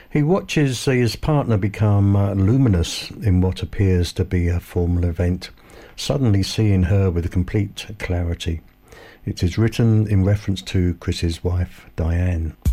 He watches his partner become luminous in what appears to be a formal event, suddenly seeing her with complete clarity. It is written in reference to Chris's wife, Diane.